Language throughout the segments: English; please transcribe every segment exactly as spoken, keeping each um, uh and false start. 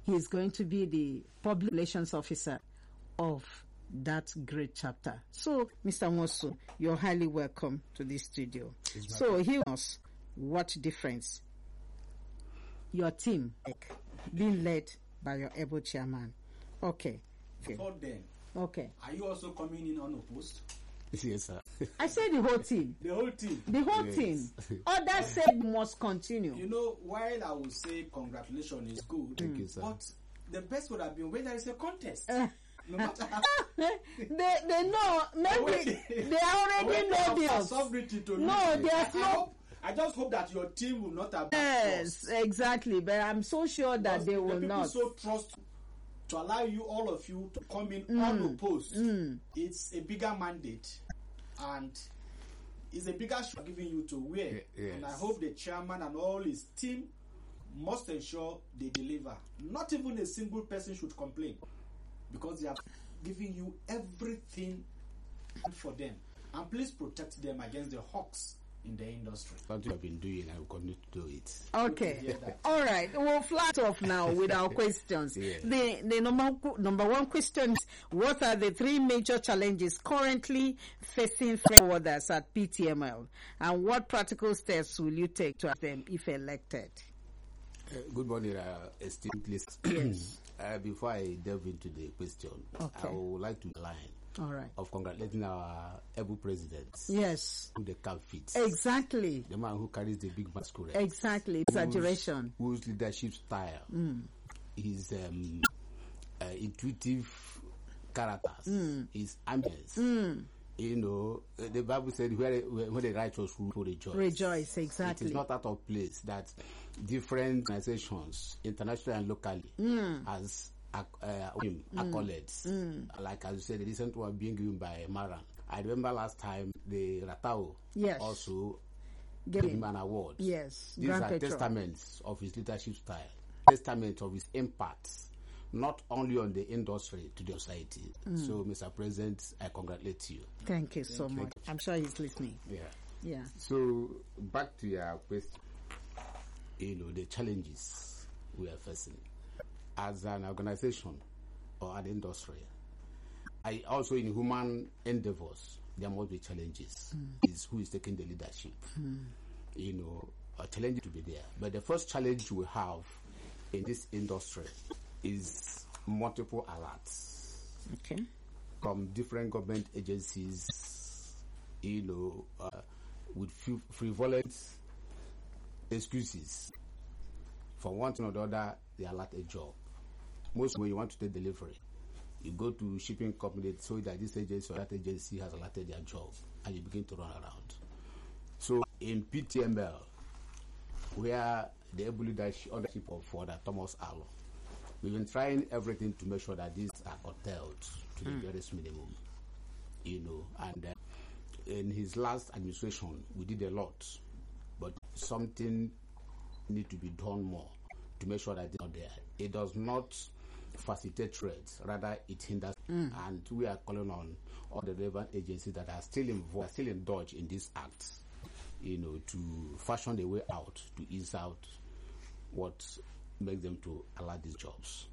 He is going to be the public relations officer of that great chapter. So, Mister Nwosu, you're highly welcome to this studio. So, hear us what difference your team like, being led by your able chairman. Okay. okay. Before then, okay. Are you also coming in unopposed? Yes, sir. I said the whole team. The whole team. The whole yes. team. Others said must continue. You know, while I would say congratulations is good, Thank you, sir. But the best would have been when there is a contest. Uh, no matter how. they they know maybe they already know this. Sovereignty to no, lose. there's I, no. I, hope, I just hope that your team will not have. Yes, exactly. But I'm so sure that because they the will people not. So trust to allow you, all of you, to come in Mm. unopposed. Mm. It's a bigger mandate, and it's a bigger show giving you to wear. Yes. And I hope the chairman and all his team must ensure they deliver. Not even a single person should complain, because they are giving you everything for them. And please protect them against the hawks in the industry. Something I've been doing, I will continue to do it. Okay. All right. We'll flat off now with our questions. Yeah. The the number number one question is: what are the three major challenges currently facing forwarders at P T M L, and what practical steps will you take to address them if elected? Uh, good morning, uh, esteemed listeners. Yes. uh, before I delve into the question, Okay. I would like to line All right. of congratulating our able president. Yes. Who the cap fits. Exactly. The man who carries the big masquerade. Exactly. Exaggeration. Whose, whose leadership style Mm. is um, uh, intuitive characters, Mm. his ambience. Mm. You know, uh, the Bible said, where, where, when the righteous rule, rejoice. Rejoice, exactly. It is not out of place that different organizations, internationally and locally, Mm. has uh, mm. accolades. Mm. Like as you said, the recent one being given by Maran. I remember last time the Ratao Yes. also Give gave him. him an award. Yes. These Grand are Petrol. testaments of his leadership style, testaments of his impact, not only on the industry, to the society. Mm. So, Mister President, I congratulate you. Thank you so Thank you. much. I'm sure he's listening. Yeah. Yeah. So, back to your question, you know, the challenges we are facing as an organization or an industry. I also, in human endeavors, there must be challenges. Mm. Is who is taking the leadership? Mm. You know, a challenge to be there. But the first challenge we have in this industry is multiple alerts. Okay. From different government agencies, you know, uh, with frivolous excuses. For one thing or the other, they alert a job. Most when you want to take delivery, you go to shipping company so that this agency or that agency has alerted their job, and you begin to run around. So in P T M L, where the able leadership ownership of Father Thomas Allo, we've been trying everything to make sure that these are curtailed to mm. the barest minimum. You know, and uh, in his last administration, we did a lot, but something need to be done more to make sure that it's not there. It does not facilitate trade, rather it hinders. Mm. And we are calling on all the relevant agencies that are still involved, still indulged in this act, you know, to fashion a way out, to ease out what makes them to allow these jobs.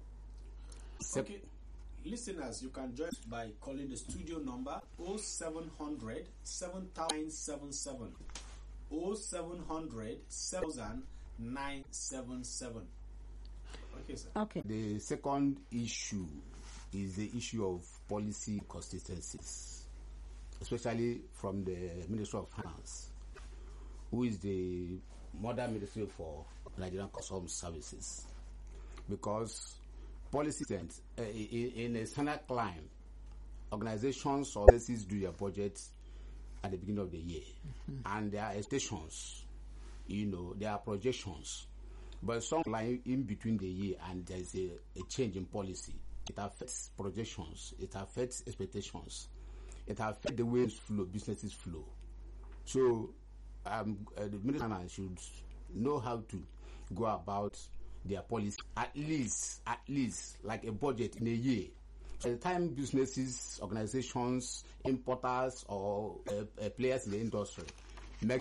Okay. Listeners, you can join by calling the studio number oh seven hundred, seven thousand nine seven seven. oh seven hundred, seven thousand nine seven seven. Okay, sir. Okay. The second issue is the issue of policy consistencies, especially from the Ministry of Finance, who is the mother ministry for Nigerian Customs Services. Because policy sense, uh, in, in a standard climb, organizations or agencies do their budgets at the beginning of the year, mm-hmm. and there are expectations, you know, there are projections, but some lie in between the year and there is a, a change in policy. It affects projections, it affects expectations, it affects the way flow, businesses flow. So um, uh, the Minister should know how to go about their policy, at least, at least like a budget in a year. By the time businesses, organizations, importers, or uh, uh, players in the industry